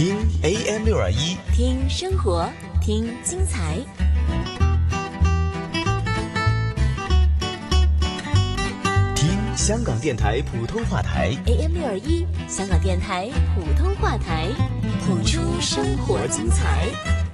听 AM621， 听生活，听精彩。 听香港电台普通话台 AM621，香港电台普通话台，谱出生活精彩。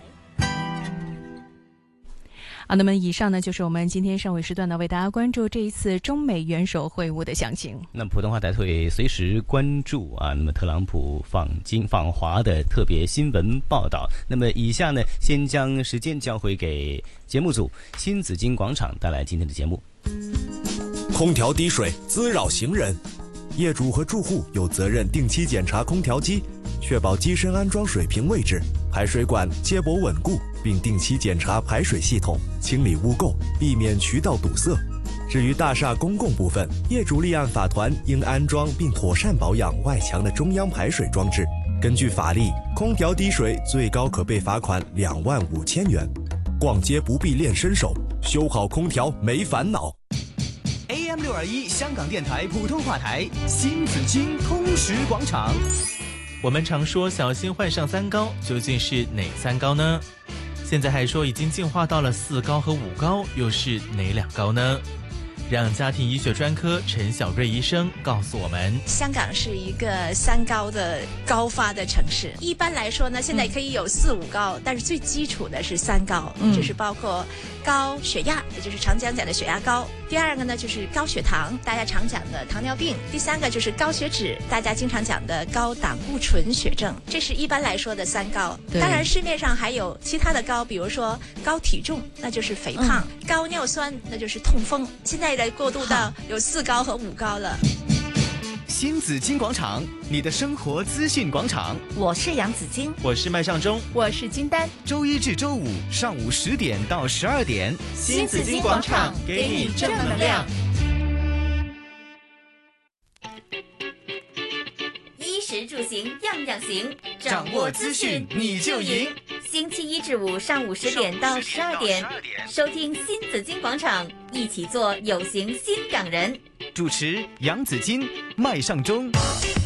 好，那么以上呢就是我们今天上午时段呢为大家关注这一次中美元首会晤的详情。 那普通话台会随时关注那么特朗普访华的特别新闻报道。那么以下呢，先将时间交回给节目组新紫金广场带来今天的节目。 空调滴水滋扰行人，业主和住户有责任定期检查空调机，确保机身安装水平位置，排水管接驳稳固，并定期检查排水系统，清理污垢，避免渠道堵塞。至于大厦公共部分，业主立案法团应安装并妥善保养外墙的中央排水装置。根据法例，空调滴水最高可被罚款25000元。逛街不必练身手，修好空调没烦恼。 AM621 香港电台普通话台新紫金通识广场。 我们常说小心患上三高，究竟是哪三高呢？现在还说已经进化到了4高和5高，又是哪2高呢？让家庭医学专科陈小瑞医生告诉我们。 香港是一个3高的高发的城市，一般来说呢，现在可以有4、5高，但是最基础的是3高，就是包括高血压，也就是常讲的血压高。第二个呢就是高血糖，大家常讲的糖尿病。第三个就是高血脂，大家经常讲的高胆固醇血症。这是一般来说的3高。当然市面上还有其他的高，比如说高体重，那就是肥胖；高尿酸，那就是痛风。现在过渡到有4高和5高了。 新紫金广场，你的生活资讯广场。 我是杨紫金， 我是麦尚中， 我是金丹。 周一至周五上午10点到12点， 新紫金广场给你正能量。 衣食住行样样行， 掌握资讯你就赢。 星期1至5上午10点到12点，收听新紫金广场，一起做有型新港人。 主持杨紫金、麦尚中。